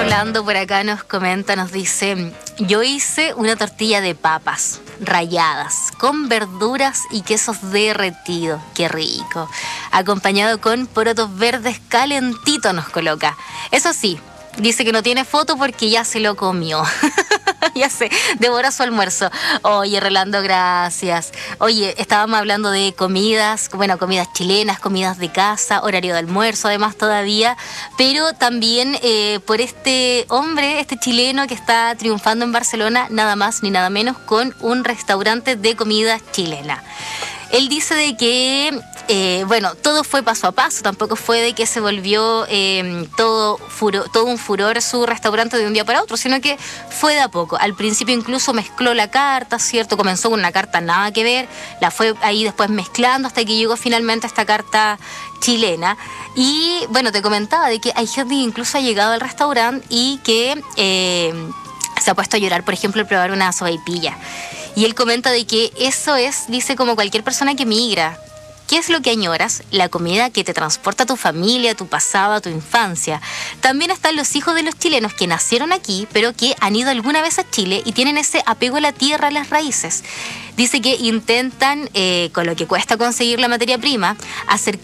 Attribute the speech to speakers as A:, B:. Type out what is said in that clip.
A: Rolando por acá nos comenta, nos dice: yo hice una tortilla de papas ralladas con verduras y quesos derretidos, qué rico, acompañado con porotos verdes calentitos, nos coloca. Eso sí, dice que no tiene foto porque ya se lo comió. Ya se devora su almuerzo. Oye, Rolando, gracias. Oye, estábamos hablando de comidas, bueno, comidas chilenas, comidas de casa, horario de almuerzo además todavía, pero también por este hombre, este chileno que está triunfando en Barcelona, nada más ni nada menos, con un restaurante de comida chilena. Él dice de que, bueno, todo fue paso a paso, tampoco fue de que se volvió todo un furor su restaurante de un día para otro, sino que fue de a poco. Al principio incluso mezcló la carta, ¿cierto? Comenzó con una carta nada que ver, la fue ahí después mezclando hasta que llegó finalmente a esta carta chilena. Y, bueno, te comentaba de que hay gente que incluso ha llegado al restaurante y que se ha puesto a llorar, por ejemplo, al probar una sopaipilla. Y él comenta de que eso es, dice, como cualquier persona que migra. ¿Qué es lo que añoras? La comida que te transporta a tu familia, a tu pasado, a tu infancia. También están los hijos de los chilenos que nacieron aquí, pero que han ido alguna vez a Chile y tienen ese apego a la tierra, a las raíces. Dice que intentan, con lo que cuesta conseguir la materia prima, hacer